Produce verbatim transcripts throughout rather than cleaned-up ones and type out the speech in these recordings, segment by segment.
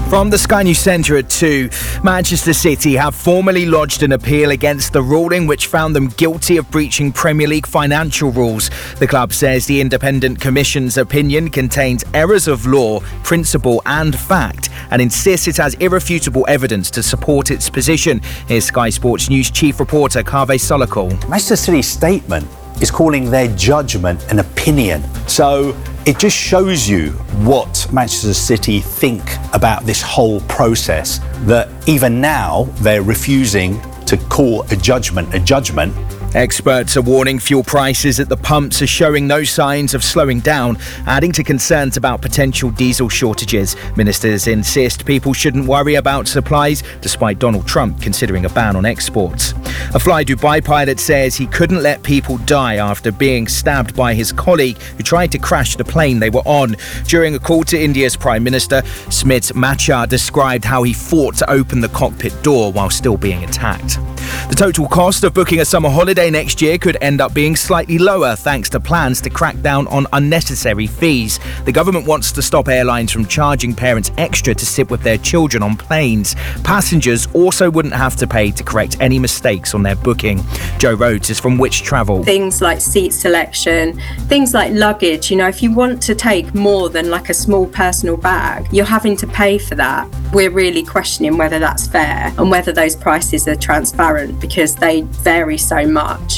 From the Sky News Centre at two, Manchester City have formally lodged an appeal against the ruling which found them guilty of breaching Premier League financial rules. The club says the Independent Commission's opinion contains errors of law, principle and fact and insists it has irrefutable evidence to support its position. Here's Sky Sports News chief reporter Kaveh Solokol. Manchester City's statement is calling their judgment an opinion. So it just shows you what Manchester City think about this whole process, that even now they're refusing to call a judgment a judgment. Experts are warning fuel prices at the pumps are showing no signs of slowing down, adding to concerns about potential diesel shortages. Ministers insist people shouldn't worry about supplies, despite Donald Trump considering a ban on exports. A Fly Dubai pilot says he couldn't let people die after being stabbed by his colleague who tried to crash the plane they were on. During a call to India's Prime Minister, Smit Machar described how he fought to open the cockpit door while still being attacked. The total cost of booking a summer holiday next year could end up being slightly lower thanks to plans to crack down on unnecessary fees. The government wants to stop airlines from charging parents extra to sit with their children on planes. Passengers also wouldn't have to pay to correct any mistakes on their booking. Joe Rhodes is from Which Travel. Things like seat selection, things like luggage. You know, if you want to take more than like a small personal bag, you're having to pay for that. We're really questioning whether that's fair and whether those prices are transparent, because they vary so much.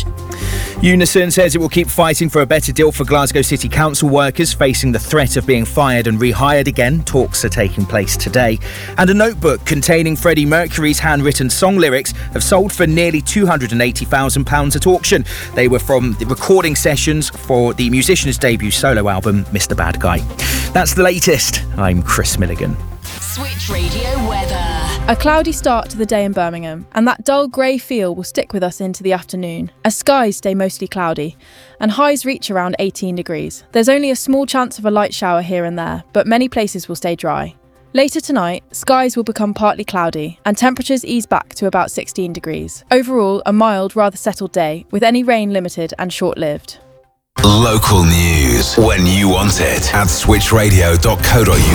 Unison says it will keep fighting for a better deal for Glasgow City Council workers facing the threat of being fired and rehired again. Talks are taking place today. And a notebook containing Freddie Mercury's handwritten song lyrics have sold for nearly two hundred eighty thousand pounds at auction. They were from the recording sessions for the musician's debut solo album, Mister Bad Guy. That's the latest. I'm Chris Milligan. Switch Radio weather. A cloudy start to the day in Birmingham, and that dull grey feel will stick with us into the afternoon, as skies stay mostly cloudy, and highs reach around eighteen degrees. There's only a small chance of a light shower here and there, but many places will stay dry. Later tonight, skies will become partly cloudy, and temperatures ease back to about sixteen degrees. Overall, a mild, rather settled day, with any rain limited and short-lived. Local news when you want it at switch radio dot co dot uk.